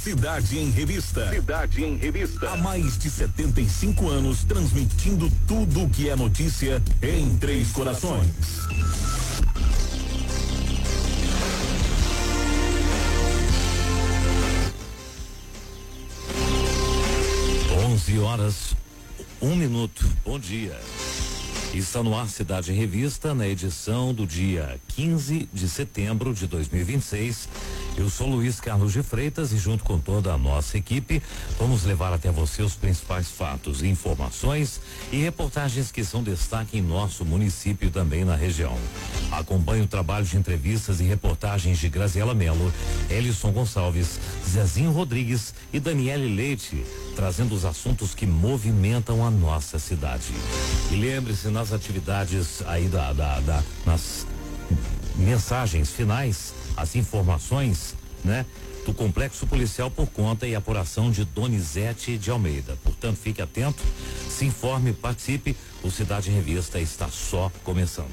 Cidade em Revista. Cidade em Revista. Há mais de 75 anos transmitindo tudo o que é notícia em Três Corações. 11h01. Bom dia. Está no ar Cidade em Revista, na edição do dia 15 de setembro de 2026. Eu sou Luiz Carlos de Freitas e junto com toda a nossa equipe vamos levar até você os principais fatos, informações e reportagens que são destaque em nosso município e também na região. Acompanhe o trabalho de entrevistas e reportagens de Graziela Melo, Elison Gonçalves, Zezinho Rodrigues e Daniele Leite, trazendo os assuntos que movimentam a nossa cidade. E lembre-se, nas atividades aí nas mensagens finais, as informações, né, do Complexo Policial por conta e apuração de Donizete de Almeida. Portanto, fique atento, se informe, participe. O Cidade em Revista está só começando.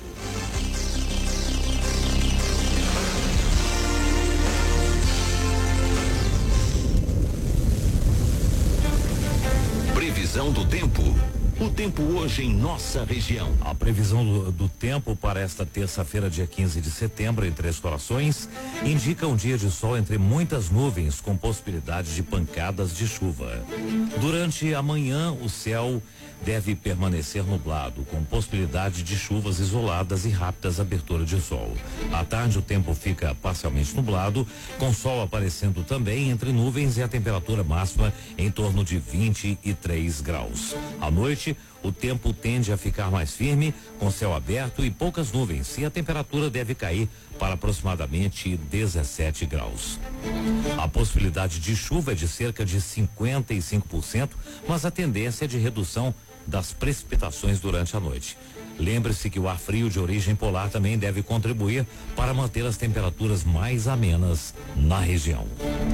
Previsão do tempo. O tempo hoje em nossa região. A previsão do tempo para esta terça-feira, dia 15 de setembro, em Três Corações, indica um dia de sol entre muitas nuvens, com possibilidade de pancadas de chuva. Durante a manhã, o céu deve permanecer nublado, com possibilidade de chuvas isoladas e rápidas aberturas de sol. À tarde, o tempo fica parcialmente nublado, com sol aparecendo também entre nuvens e a temperatura máxima em torno de 23 graus. À noite, o tempo tende a ficar mais firme, com céu aberto e poucas nuvens, e a temperatura deve cair para aproximadamente 17 graus. A possibilidade de chuva é de cerca de 55%, mas a tendência é de redução das precipitações durante a noite. Lembre-se que o ar frio de origem polar também deve contribuir para manter as temperaturas mais amenas na região.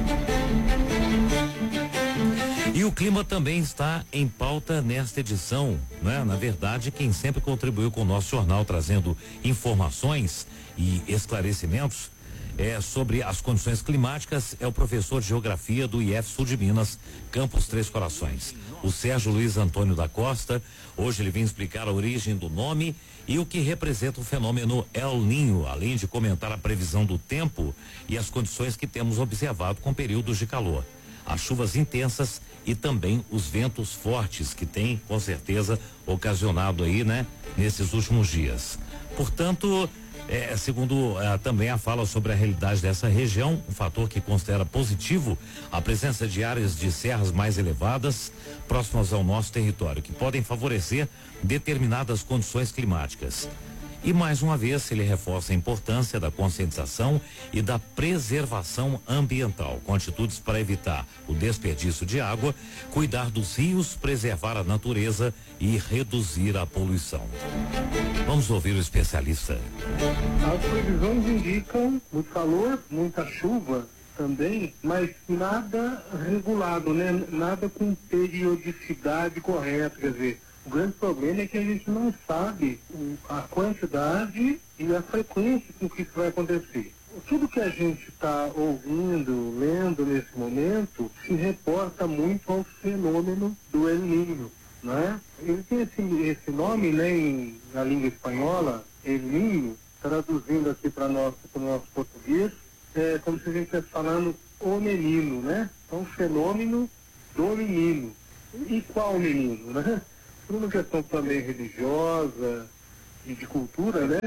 E o clima também está em pauta nesta edição, né? Na verdade, quem sempre contribuiu com o nosso jornal trazendo informações e esclarecimentos sobre as condições climáticas é o professor de Geografia do IF Sul de Minas, Campus Três Corações, o Sérgio Luiz Antônio da Costa. Hoje ele vem explicar a origem do nome e o que representa o fenômeno El Niño, além de comentar a previsão do tempo e as condições que temos observado com períodos de calor, as chuvas intensas e também os ventos fortes que tem com certeza ocasionado aí, né, nesses últimos dias. Portanto, segundo também a fala sobre a realidade dessa região, um fator que considera positivo a presença de áreas de serras mais elevadas próximas ao nosso território, que podem favorecer determinadas condições climáticas. E mais uma vez ele reforça a importância da conscientização e da preservação ambiental, com atitudes para evitar o desperdício de água, cuidar dos rios, preservar a natureza e reduzir a poluição. Vamos ouvir o especialista. As previsões indicam muito calor, muita chuva também, mas nada regulado, né? Nada com periodicidade correta, quer dizer, o grande problema é que a gente não sabe a quantidade e a frequência com que isso vai acontecer. Tudo que a gente está ouvindo, lendo nesse momento, se reporta muito ao fenômeno do El Niño, né? Ele tem esse nome, né, na língua espanhola, El Niño, traduzindo aqui para o nosso português, é como se a gente estivesse falando o menino, né? Então, fenômeno do menino. E qual menino, né? Por uma questão também religiosa e de cultura, né?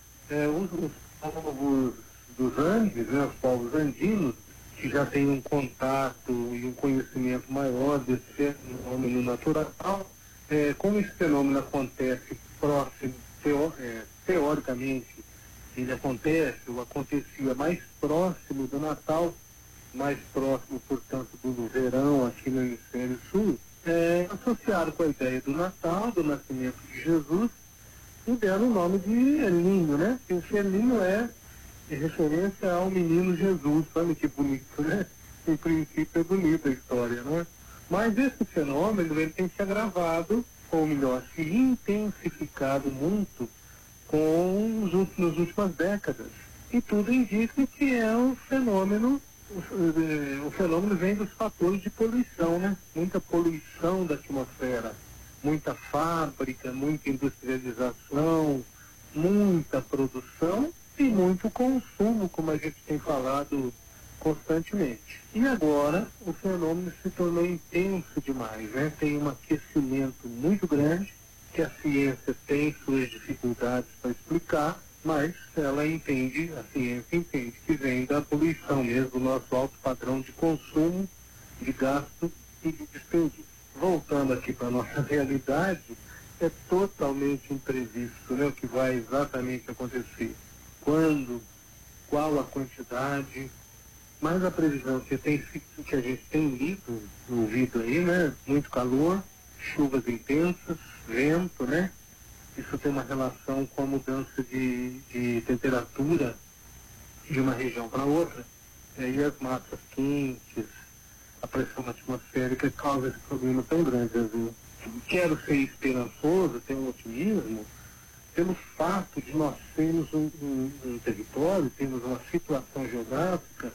Os povos dos Andes, né? Os povos andinos, que já têm um contato e um conhecimento maior desse fenômeno natural, como esse fenômeno acontece próximo, teoricamente, ele acontece ou acontecia mais próximo do Natal, mais próximo, portanto, do verão aqui no Hemisfério Sul, associado com a ideia do Natal, do nascimento de Jesus, e deram o nome de El Niño, né? Esse El Niño é referência ao menino Jesus. Olha que bonito, né? Em princípio é bonita a história, né? Mas esse fenômeno, ele tem se agravado, ou melhor, se intensificado muito nas últimas décadas. E tudo indica que é um fenômeno o fenômeno vem dos fatores de poluição, né? Muita poluição da atmosfera, muita fábrica, muita industrialização, muita produção e muito consumo, como a gente tem falado constantemente. E agora o fenômeno se tornou intenso demais, né? Tem um aquecimento muito grande, que a ciência tem suas dificuldades para explicar, mas ela entende, a ciência entende que vem da poluição mesmo, do nosso alto padrão de consumo, de gasto e de desperdício. Voltando aqui para a nossa realidade, é totalmente imprevisto, né, o que vai exatamente acontecer. Quando, qual a quantidade, mas a previsão que a gente tem ouvido aí, né, muito calor, chuvas intensas, vento, né? Isso tem uma relação com a mudança de temperatura de uma região para outra. E as massas quentes, a pressão atmosférica causa esse problema tão grande. Eu quero ser esperançoso, ter um otimismo, pelo fato de nós termos um território, termos uma situação geográfica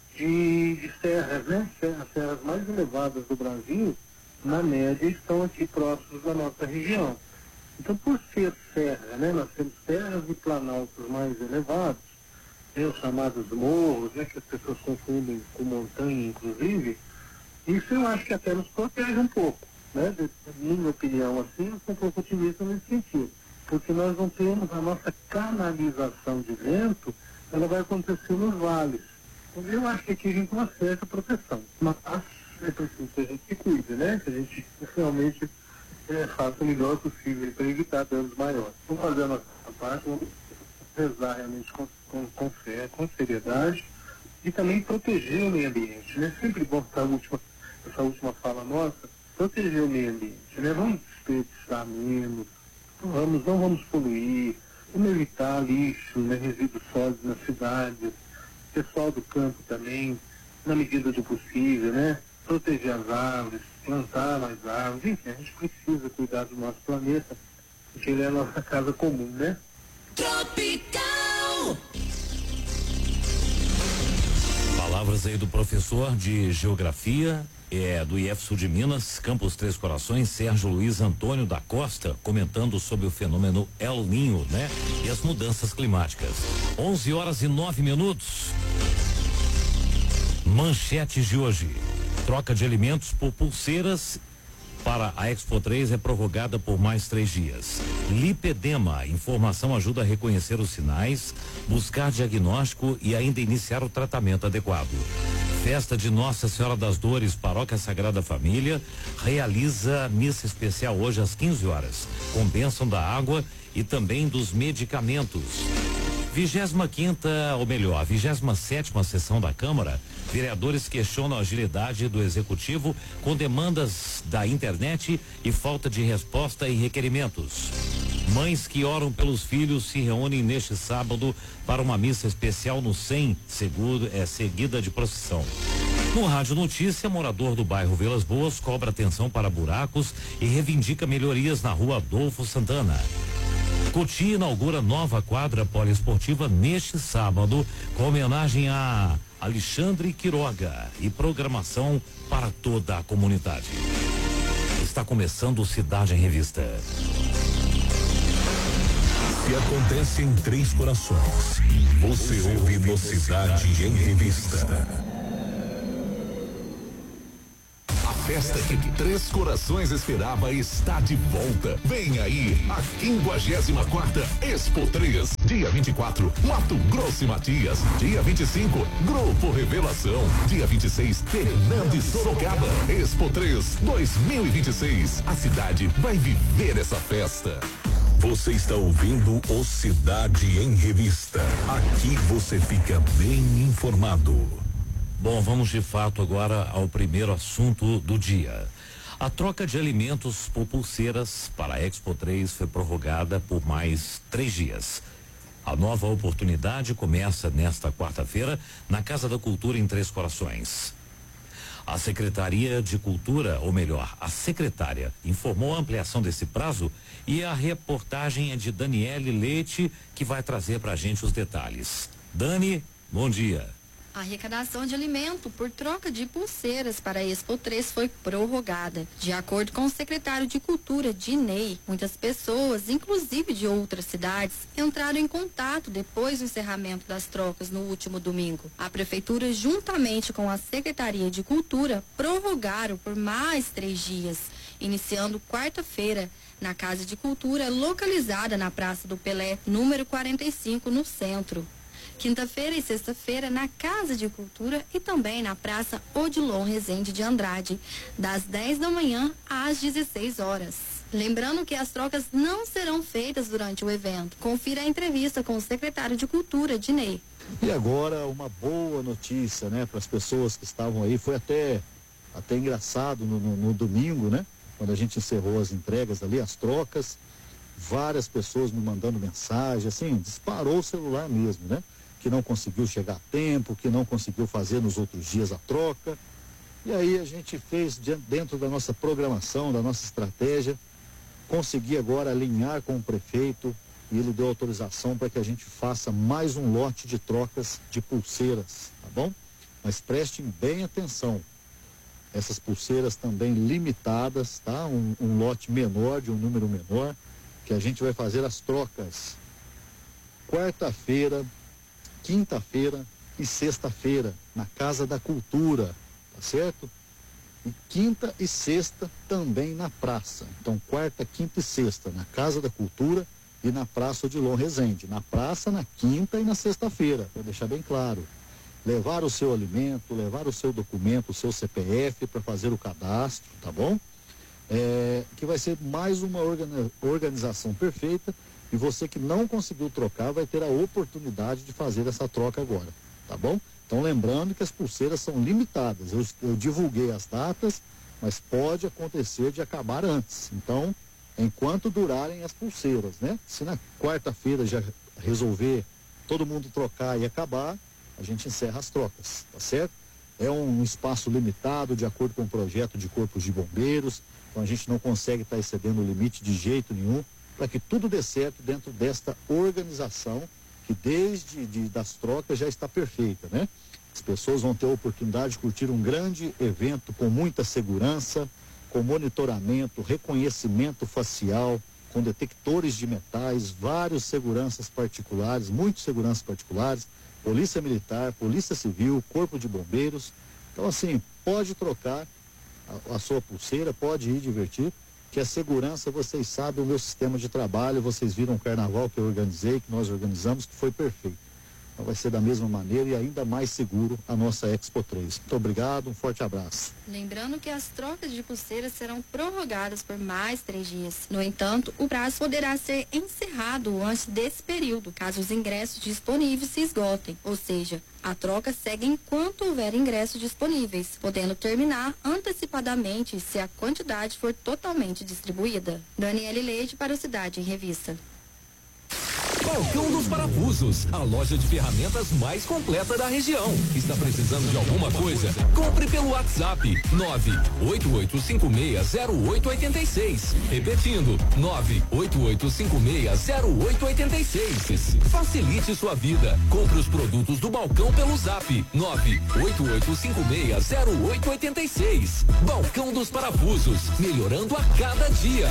de serras, né? As serras mais elevadas do Brasil, na média, estão aqui próximos da nossa região. Então, por ser serra, né? Nós temos serras e planaltos mais elevados, né? Os chamados morros, né? Que as pessoas confundem com montanha, inclusive. Isso eu acho que até nos protege um pouco, né? Minha opinião, assim, eu sou um pouco otimista nesse sentido. Porque nós não temos a nossa canalização de vento, ela vai acontecer nos vales. Eu acho que aqui a gente tem uma certa proteção, mas é preciso que a gente se cuide, né? Que a gente realmente faça o melhor possível para evitar danos maiores. Vamos fazer a nossa parte, vamos rezar realmente com fé, com seriedade e também proteger o meio ambiente, né? Sempre bom essa última fala nossa, proteger o meio ambiente, né? Vamos desperdiçar menos, não vamos poluir, vamos evitar lixo, né? Resíduos sólidos nas cidades, pessoal do campo também, na medida do possível, né? Proteger as árvores, plantar mais árvores, enfim, a gente precisa cuidar do nosso planeta, porque ele é a nossa casa comum, né? Tropical! Palavras aí do professor de Geografia, do IF Sul de Minas, Campos Três Corações, Sérgio Luiz Antônio da Costa, comentando sobre o fenômeno El Niño, né? E as mudanças climáticas. 11h09. Manchetes de hoje. Troca de alimentos por pulseiras para a Expo 3 é prorrogada por mais 3 dias. Lipedema, informação ajuda a reconhecer os sinais, buscar diagnóstico e ainda iniciar o tratamento adequado. Festa de Nossa Senhora das Dores, Paróquia Sagrada Família, realiza missa especial hoje às 15 horas, com bênção da água e também dos medicamentos. 27ª sessão da Câmara, vereadores questionam a agilidade do Executivo com demandas da internet e falta de resposta e requerimentos. Mães que oram pelos filhos se reúnem neste sábado para uma missa especial no SEM, seguida de procissão. No Rádio Notícia, morador do bairro Vilas Boas cobra atenção para buracos e reivindica melhorias na rua Adolfo Santana. Cotia inaugura nova quadra poliesportiva neste sábado, com homenagem a Alexandre Quiroga e programação para toda a comunidade. Está começando o Cidade em Revista. Se acontece em Três Corações, você ouve no Cidade em Revista. A festa que Três Corações esperava está de volta. Vem aí a 54ª Expo 3, dia 24, Mato Grosso e Matias, dia 25, Grupo Revelação, dia 26, Fernando e Sorocaba. Expo 3 2026. A cidade vai viver essa festa. Você está ouvindo o Cidade em Revista. Aqui você fica bem informado. Bom, vamos de fato agora ao primeiro assunto do dia. A troca de alimentos por pulseiras para a Expo 3 foi prorrogada por mais 3 dias. A nova oportunidade começa nesta quarta-feira na Casa da Cultura em Três Corações. A Secretaria de Cultura, ou melhor, a secretária, informou a ampliação desse prazo e a reportagem é de Daniele Leite, que vai trazer pra gente os detalhes. Dani, bom dia. A arrecadação de alimento por troca de pulseiras para a Expo 3 foi prorrogada. De acordo com o secretário de Cultura, Dinei, muitas pessoas, inclusive de outras cidades, entraram em contato depois do encerramento das trocas no último domingo. A Prefeitura, juntamente com a Secretaria de Cultura, prorrogaram por mais 3 dias, iniciando quarta-feira, na Casa de Cultura, localizada na Praça do Pelé, número 45, no centro. Quinta-feira e sexta-feira na Casa de Cultura e também na Praça Odilon Rezende de Andrade, das 10 da manhã às 16 horas. Lembrando que as trocas não serão feitas durante o evento. Confira a entrevista com o secretário de Cultura, Dinei. E agora uma boa notícia, né, para as pessoas que estavam aí. Foi até engraçado no domingo, né, quando a gente encerrou as entregas ali, as trocas, várias pessoas me mandando mensagem, assim, disparou o celular mesmo, né? Que não conseguiu chegar a tempo, que não conseguiu fazer nos outros dias a troca. E aí a gente fez, dentro da nossa programação, da nossa estratégia, consegui agora alinhar com o prefeito e ele deu autorização para que a gente faça mais um lote de trocas de pulseiras, tá bom? Mas prestem bem atenção. Essas pulseiras também limitadas, tá? Um lote menor, de um número menor, que a gente vai fazer as trocas quarta-feira, quinta-feira e sexta-feira, na Casa da Cultura, tá certo? E quinta e sexta também na praça. Então, quarta, quinta e sexta, na Casa da Cultura e na Praça Odilon Rezende. Na praça, na quinta e na sexta-feira, para deixar bem claro. Levar o seu alimento, levar o seu documento, o seu CPF para fazer o cadastro, tá bom? Que vai ser mais uma organização perfeita. E você que não conseguiu trocar vai ter a oportunidade de fazer essa troca agora, tá bom? Então lembrando que as pulseiras são limitadas. Eu divulguei as datas, mas pode acontecer de acabar antes. Então, enquanto durarem as pulseiras, né? Se na quarta-feira já resolver todo mundo trocar e acabar, a gente encerra as trocas, tá certo? É um espaço limitado de acordo com o projeto de corpos de bombeiros, então a gente não consegue estar excedendo o limite de jeito nenhum, para que tudo dê certo dentro desta organização que desde das trocas já está perfeita, né? As pessoas vão ter a oportunidade de curtir um grande evento com muita segurança, com monitoramento, reconhecimento facial, com detectores de metais, vários seguranças particulares, muitos seguranças particulares, Polícia Militar, Polícia Civil, Corpo de Bombeiros. Então, assim, pode trocar a sua pulseira, pode ir divertir, que a segurança, vocês sabem, o meu sistema de trabalho, vocês viram o carnaval que eu organizei, que nós organizamos, que foi perfeito. Então vai ser da mesma maneira e ainda mais seguro a nossa Expo 3. Muito obrigado, um forte abraço. Lembrando que as trocas de pulseiras serão prorrogadas por mais 3 dias. No entanto, o prazo poderá ser encerrado antes desse período, caso os ingressos disponíveis se esgotem. Ou seja, a troca segue enquanto houver ingressos disponíveis, podendo terminar antecipadamente se a quantidade for totalmente distribuída. Daniele Leite para o Cidade em Revista. Balcão dos Parafusos, a loja de ferramentas mais completa da região. Está precisando de alguma coisa? Compre pelo WhatsApp 988560886. Repetindo, 988560886. Facilite sua vida. Compre os produtos do balcão pelo Zap 988560886. Balcão dos Parafusos, melhorando a cada dia.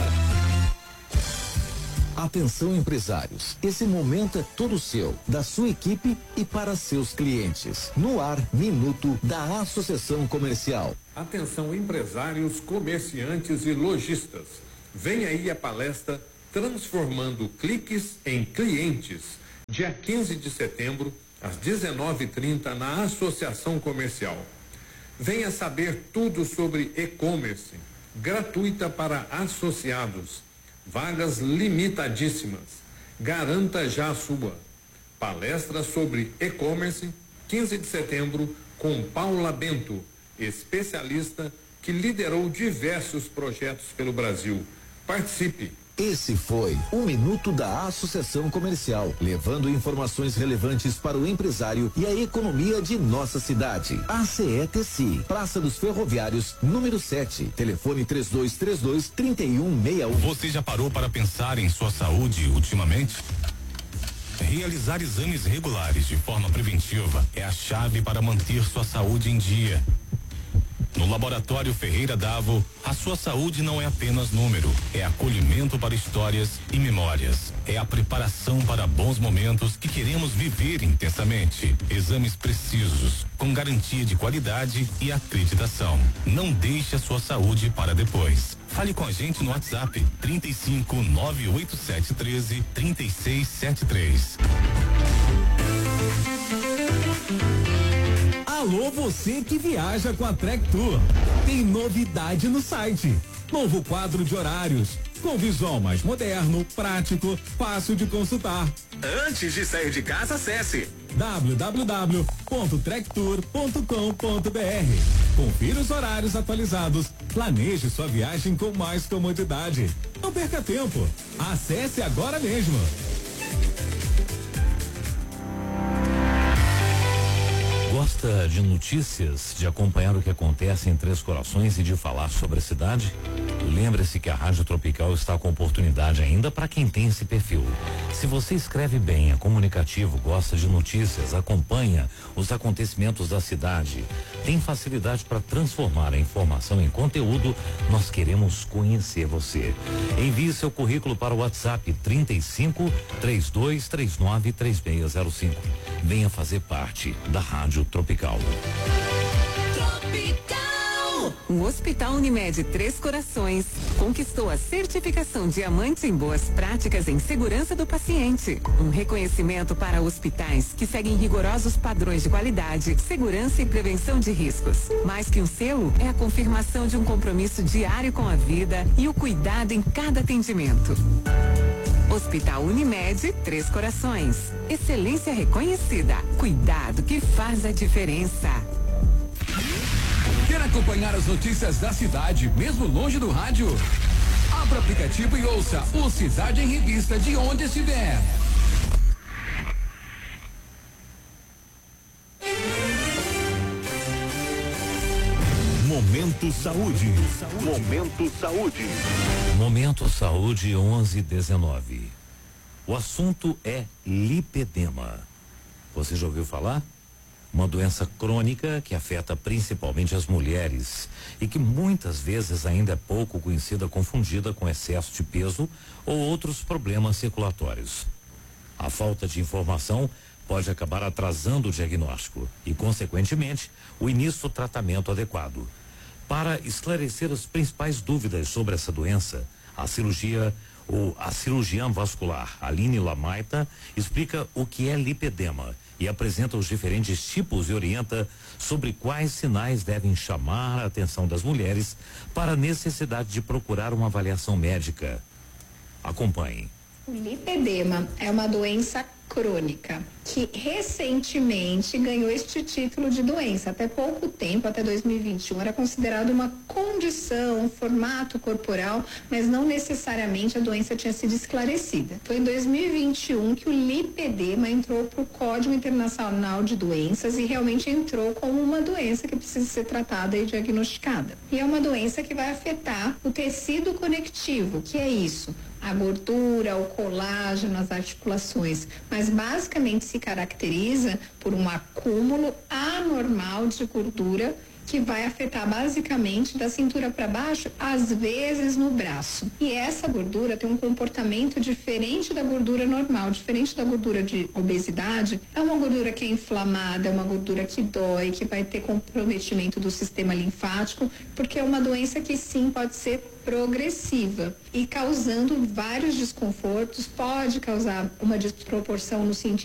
Atenção empresários, esse momento é todo seu, da sua equipe e para seus clientes. No ar, Minuto da Associação Comercial. Atenção empresários, comerciantes e lojistas. Vem aí a palestra Transformando Cliques em Clientes, dia 15 de setembro, às 19h30, na Associação Comercial. Venha saber tudo sobre e-commerce, gratuita para associados. Vagas limitadíssimas. Garanta já a sua. Palestra sobre e-commerce, 15 de setembro, com Paula Bento, especialista que liderou diversos projetos pelo Brasil. Participe. Esse foi o Minuto da Associação Comercial, levando informações relevantes para o empresário e a economia de nossa cidade. ACETC, Praça dos Ferroviários, número 7, telefone 3232-3161. Você já parou para pensar em sua saúde ultimamente? Realizar exames regulares de forma preventiva é a chave para manter sua saúde em dia. No Laboratório Ferreira Davo, a sua saúde não é apenas número, é acolhimento para histórias e memórias. É a preparação para bons momentos que queremos viver intensamente. Exames precisos, com garantia de qualidade e acreditação. Não deixe a sua saúde para depois. Fale com a gente no WhatsApp 35 987 13 3673. Alô, você que viaja com a Trek Tour. Tem novidade no site. Novo quadro de horários, com visual mais moderno, prático, fácil de consultar. Antes de sair de casa, acesse www.trektour.com.br. Confira os horários atualizados. Planeje sua viagem com mais comodidade. Não perca tempo. Acesse agora mesmo. Gosta de notícias, de acompanhar o que acontece em Três Corações e de falar sobre a cidade? Lembre-se que a Rádio Tropical está com oportunidade ainda para quem tem esse perfil. Se você escreve bem, é comunicativo, gosta de notícias, acompanha os acontecimentos da cidade, tem facilidade para transformar a informação em conteúdo, nós queremos conhecer você. Envie seu currículo para o WhatsApp 35 3239 3605. Venha fazer parte da Rádio Tropical. O Hospital Unimed Três Corações conquistou a certificação Diamante em Boas Práticas em Segurança do Paciente. Um reconhecimento para hospitais que seguem rigorosos padrões de qualidade, segurança e prevenção de riscos. Mais que um selo, é a confirmação de um compromisso diário com a vida e o cuidado em cada atendimento. Hospital Unimed Três Corações. Excelência reconhecida. Cuidado que faz a diferença. Quer acompanhar as notícias da cidade, mesmo longe do rádio? Abra o aplicativo e ouça o Cidade em Revista de onde estiver. Momento Saúde. Momento Saúde. Momento Saúde 11:19. O assunto é lipedema. Você já ouviu falar? Uma doença crônica que afeta principalmente as mulheres e que muitas vezes ainda é pouco conhecida, confundida com excesso de peso ou outros problemas circulatórios. A falta de informação pode acabar atrasando o diagnóstico e, consequentemente, o início do tratamento adequado. Para esclarecer as principais dúvidas sobre essa doença, a cirurgiã vascular Aline Lamaita explica o que é lipedema e apresenta os diferentes tipos e orienta sobre quais sinais devem chamar a atenção das mulheres para a necessidade de procurar uma avaliação médica. Acompanhe. O lipedema é uma doença crônica que recentemente ganhou este título de doença. Até pouco tempo, até 2021, era considerado uma condição, um formato corporal, mas não necessariamente a doença tinha sido esclarecida. Foi em 2021 que o lipedema entrou para o Código Internacional de Doenças e realmente entrou como uma doença que precisa ser tratada e diagnosticada. E é uma doença que vai afetar o tecido conectivo, que é isso, a gordura, o colágeno, as articulações, mas basicamente se caracteriza por um acúmulo anormal de gordura que vai afetar basicamente da cintura para baixo, às vezes no braço. E essa gordura tem um comportamento diferente da gordura normal, diferente da gordura de obesidade. É uma gordura que é inflamada, é uma gordura que dói, que vai ter comprometimento do sistema linfático, porque é uma doença que sim pode ser progressiva e causando vários desconfortos, pode causar uma desproporção no sentido